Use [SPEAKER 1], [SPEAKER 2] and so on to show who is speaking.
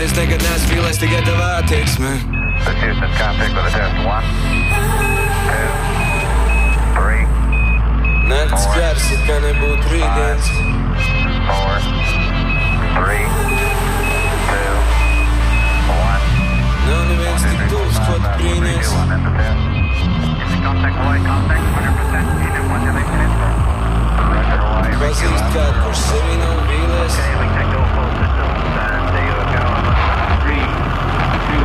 [SPEAKER 1] es nekad neesmu vīlies, tikai tavā attieksmē.
[SPEAKER 2] This Houston, contact with a test. 1, 2, 3.
[SPEAKER 1] Nakts gars, it kā nebūtu rītdienas.
[SPEAKER 2] 4, 3, 2, 1.
[SPEAKER 1] Nav neviens tik tuvs, ko tu brīnies.
[SPEAKER 2] Contact, boy, contact, 100%. Unit 1,